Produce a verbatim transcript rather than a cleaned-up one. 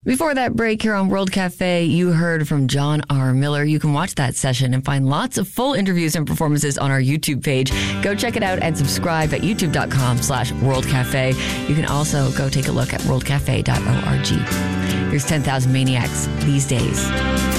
Before that break here on World Cafe, you heard from John R. Miller. You can watch that session and find lots of full interviews and performances on our YouTube page. Go check it out and subscribe at youtube.com slash World Cafe. You can also go take a look at world cafe dot org. Here's ten thousand Maniacs These Days.